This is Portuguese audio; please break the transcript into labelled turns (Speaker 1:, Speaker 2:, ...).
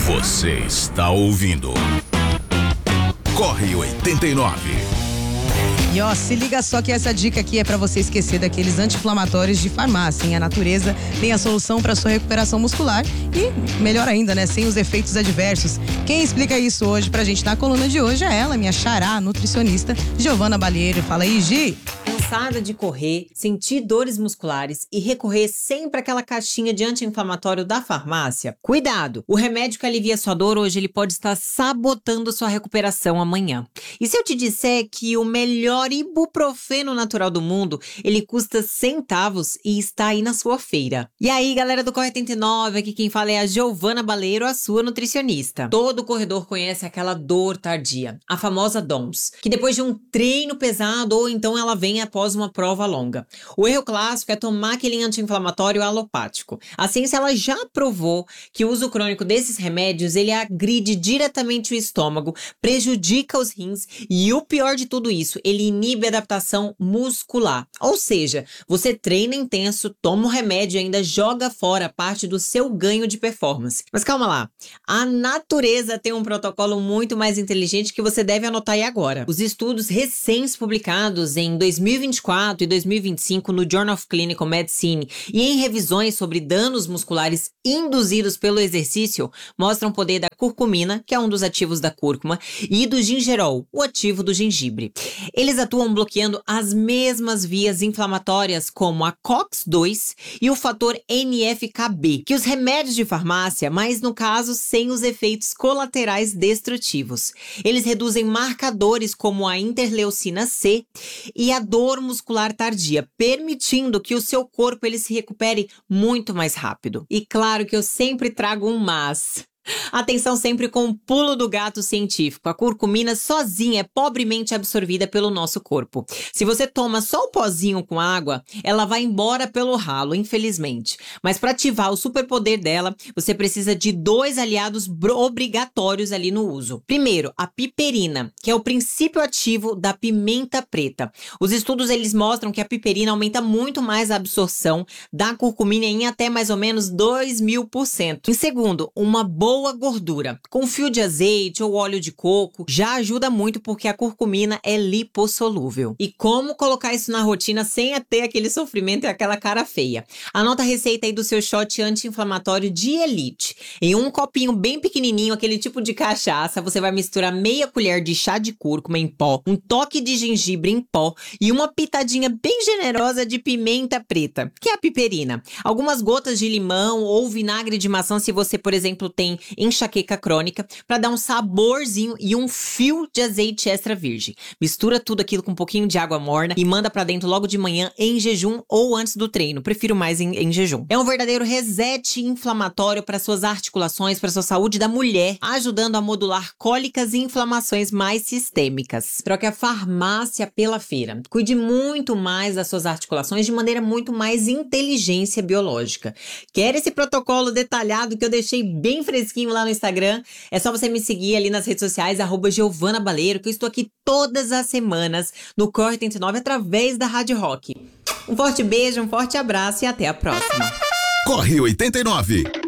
Speaker 1: Você está ouvindo Corre 89.
Speaker 2: E ó, se liga só que essa dica aqui é pra você esquecer daqueles anti-inflamatórios de farmácia, hein? A natureza tem a solução pra sua recuperação muscular e, melhor ainda, né? Sem os efeitos adversos. Quem explica isso hoje pra gente na coluna de hoje é ela, minha xará, nutricionista, Giovana Balieiro. Fala aí, Gi!
Speaker 3: Cansada de correr, sentir dores musculares e recorrer sempre àquela caixinha de anti-inflamatório da farmácia? Cuidado! O remédio que alivia sua dor hoje ele pode estar sabotando sua recuperação amanhã. E se eu te disser que o melhor ibuprofeno natural do mundo, ele custa centavos e está aí na sua feira? E aí, galera do Corre 89, aqui quem fala é a Giovana Baleiro, a sua nutricionista. Todo corredor conhece aquela dor tardia, a famosa DOMS, que depois de um treino pesado ou então ela vem após uma prova longa. O erro clássico é tomar aquele anti-inflamatório alopático. A ciência ela já provou que o uso crônico desses remédios ele agride diretamente o estômago, prejudica os rins e o pior de tudo isso, ele inibe a adaptação muscular. Ou seja, você treina intenso, toma o remédio e ainda joga fora parte do seu ganho de performance. Mas calma lá, a natureza tem um protocolo muito mais inteligente que você deve anotar aí agora. Os estudos recentes publicados em 2024 e 2025 no Journal of Clinical Medicine e em revisões sobre danos musculares induzidos pelo exercício mostram o poder da curcumina, que é um dos ativos da cúrcuma, e do gingerol, o ativo do gengibre. Eles atuam bloqueando as mesmas vias inflamatórias como a COX-2 e o fator NF-κB, que os remédios de farmácia, mas no caso sem os efeitos colaterais destrutivos. Eles reduzem marcadores como a interleucina C e a dor muscular tardia, permitindo que o seu corpo ele se recupere muito mais rápido. E claro que eu sempre trago um mas. Atenção sempre com o pulo do gato científico. A curcumina sozinha é pobremente absorvida pelo nosso corpo. Se você toma só o pozinho com água, ela vai embora pelo ralo, infelizmente. Mas para ativar o superpoder dela, você precisa de 2 aliados obrigatórios ali no uso. Primeiro, a piperina, que é o princípio ativo da pimenta preta. Os estudos eles mostram que a piperina aumenta muito mais a absorção da curcumina em até mais ou menos 2000%. Em segundo, uma boa gordura, com fio de azeite ou óleo de coco, já ajuda muito porque a curcumina é lipossolúvel. E como colocar isso na rotina sem ter aquele sofrimento e aquela cara feia? Anota a receita aí do seu shot anti-inflamatório de Elite. Em um copinho bem pequenininho, aquele tipo de cachaça, você vai misturar meia colher de chá de cúrcuma em pó, um toque de gengibre em pó e uma pitadinha bem generosa de pimenta preta, que é a piperina. Algumas gotas de limão ou vinagre de maçã se você, por exemplo, tem enxaqueca crônica, para dar um saborzinho e um fio de azeite extra virgem. Mistura tudo aquilo com um pouquinho de água morna e manda para dentro logo de manhã em jejum ou antes do treino. Prefiro mais em jejum. É um verdadeiro reset inflamatório para suas articulações, para sua saúde da mulher, ajudando a modular cólicas e inflamações mais sistêmicas. Troque a farmácia pela feira. Cuide muito mais das suas articulações de maneira muito mais inteligência biológica. Quer esse protocolo detalhado que eu deixei bem fresquinho lá no Instagram? É só você me seguir ali nas redes sociais, @Giovana Baleiro, que eu estou aqui todas as semanas no Corre 89 através da Rádio Rock. Um forte beijo, um forte abraço e até a próxima.
Speaker 1: Corre 89.